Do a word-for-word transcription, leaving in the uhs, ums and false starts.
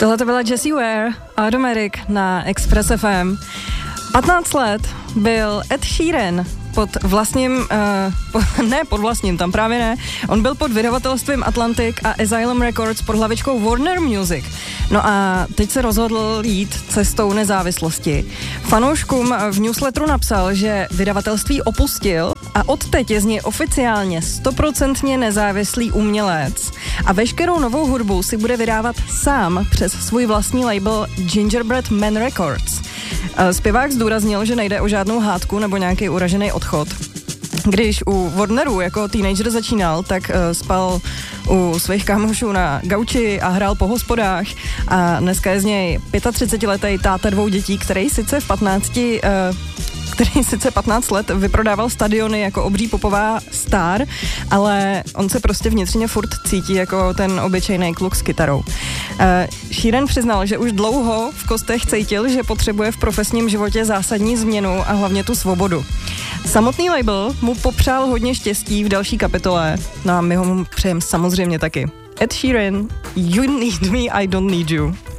Tohle to byla Jessie Ware, Automatic na Express F M. patnáct let byl Ed Sheeran pod vlastním, uh, po, ne pod vlastním, tam právě ne, on byl pod vydavatelstvím Atlantic a Asylum Records pod hlavičkou Warner Music. No a teď se rozhodl jít cestou nezávislosti. Fanouškům v newsletteru napsal, že vydavatelství opustil a odteď je z něj oficiálně stoprocentně nezávislý umělec a veškerou novou hudbu si bude vydávat sám přes svůj vlastní label Gingerbread Man Records. Zpěvák zdůraznil, že nejde o žádnou hádku nebo nějaký uražený odchod. Když u Warneru jako teenager začínal, tak uh, spal u svých kámošů na gauči a hrál po hospodách a dneska je z něj třicetiletý táta dvou dětí, který sice v patnácti uh, který sice patnáct let vyprodával stadiony jako obří popová star, ale on se prostě vnitřně furt cítí jako ten obyčejný kluk s kytarou. Uh, Sheeran přiznal, že už dlouho v kostech cítil, že potřebuje v profesním životě zásadní změnu a hlavně tu svobodu. Samotný label mu popřál hodně štěstí v další kapitole, no a my ho mu přejeme samozřejmě taky. Ed Sheeran, You Need Me, I Don't Need You.